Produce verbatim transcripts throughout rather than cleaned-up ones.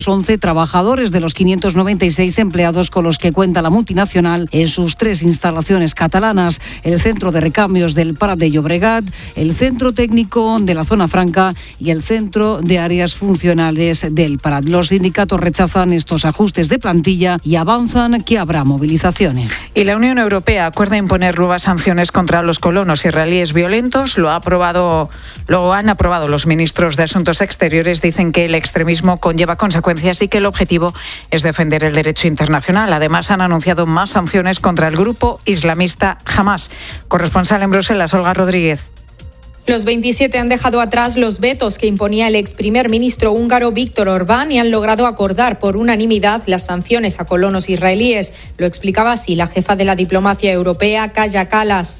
once trabajadores de los quinientos noventa y seis empleados con los que cuenta la multinacional en sus tres instalaciones catalanas, el centro de recambios del Prat de Llobregat, el centro técnico de la Zona Franca y el centro de áreas funcionales del Prat. Los sindicatos rechazan estos ajustes de plantilla y avanzan que habrá movilizaciones. Y la Unión Europea acuerda imponer nuevas sanciones contra los colonos israelíes violentos. Lo ha aprobado, lo han aprobado los ministros de Asuntos Exteriores. Dicen que el extremismo conlleva consecuencias y que el objetivo es defender el derecho internacional. Además, han anunciado más sanciones contra el grupo islamista Hamás. Corresponsal en Bruselas, Olga Rodríguez. Los veintisiete han dejado atrás los vetos que imponía el ex primer ministro húngaro Viktor Orbán y han logrado acordar por unanimidad las sanciones a colonos israelíes. Lo explicaba así la jefa de la diplomacia europea, Kaja Kallas.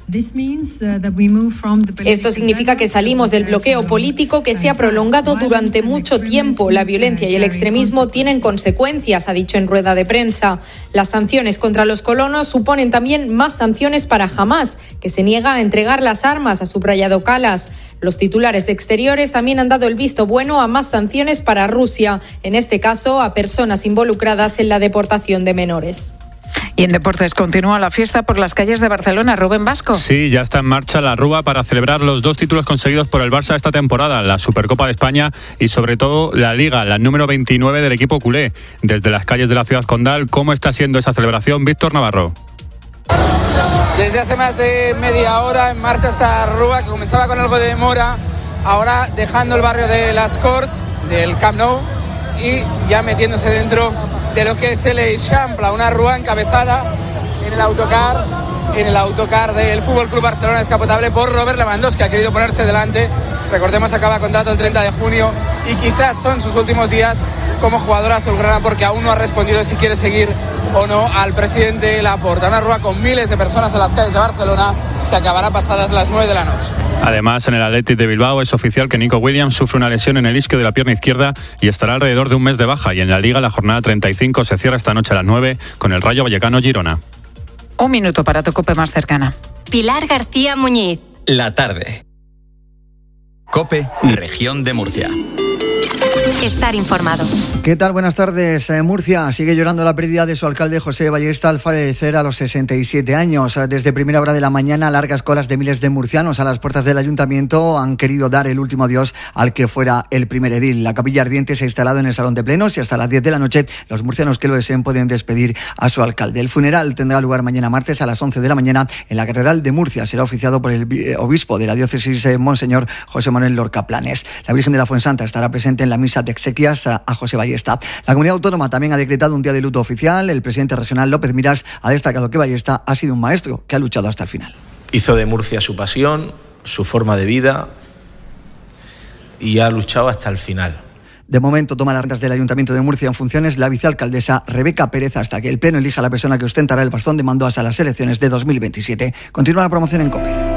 Esto significa que salimos del bloqueo político que se ha prolongado durante mucho tiempo. La violencia y el extremismo tienen consecuencias, ha dicho en rueda de prensa. Las sanciones contra los colonos suponen también más sanciones para Hamás, que se niega a entregar las armas, ha subrayado Kallas. Los titulares de Exteriores también han dado el visto bueno a más sanciones para Rusia, en este caso a personas involucradas en la deportación de menores. Y en deportes continúa la fiesta por las calles de Barcelona. Rubén Vasco. Sí, ya está en marcha la Rúa para celebrar los dos títulos conseguidos por el Barça esta temporada, la Supercopa de España y sobre todo la Liga, la número veintinueve del equipo culé. Desde las calles de la ciudad condal, ¿cómo está siendo esa celebración? Víctor Navarro. Desde hace más de media hora en marcha esta Rúa que comenzaba con algo de demora, ahora dejando el barrio de Las Corts, del Camp Nou, y ya metiéndose dentro de lo que es el Eixample, una Rúa encabezada en el autocar, en el autocar del Fútbol Club Barcelona descapotable por Robert Lewandowski, que ha querido ponerse delante. Recordemos, acaba contrato el treinta de junio y quizás son sus últimos días como jugador azulgrana, porque aún no ha respondido si quiere seguir o no al presidente Laporta. Una Rúa con miles de personas en las calles de Barcelona que acabará pasadas las nueve de la noche. Además, en el Athletic de Bilbao es oficial que Nico Williams sufre una lesión en el isquio de la pierna izquierda y estará alrededor de un mes de baja. Y en la Liga, la jornada treinta y cinco se cierra esta noche a las nueve con el Rayo Vallecano Girona. Un minuto para tu COPE más cercana. Pilar García Muñiz. La tarde. COPE, Región de Murcia. Estar informado. ¿Qué tal? Buenas tardes. Eh, Murcia sigue llorando la pérdida de su alcalde José Ballesta al fallecer a los sesenta y siete años. Desde primera hora de la mañana, largas colas de miles de murcianos a las puertas del ayuntamiento han querido dar el último adiós al que fuera el primer edil. La capilla ardiente se ha instalado en el salón de plenos y hasta las diez de la noche los murcianos que lo deseen pueden despedir a su alcalde. El funeral tendrá lugar mañana martes a las once de la mañana en la Catedral de Murcia. Será oficiado por el obispo de la diócesis, Monseñor José Manuel Lorca Planes. La Virgen de la Fuensanta estará presente en la misa de exequias a José Ballesta. La comunidad autónoma también ha decretado un día de luto oficial. El presidente regional López Miras ha destacado que Ballesta ha sido un maestro que ha luchado hasta el final. Hizo de Murcia su pasión, su forma de vida y ha luchado hasta el final. De momento toma las riendas del Ayuntamiento de Murcia en funciones la vicealcaldesa Rebeca Pérez hasta que el Pleno elija la persona que ostentará el bastón de mando hasta las elecciones de dos mil veintisiete. Continúa la promoción en COPE.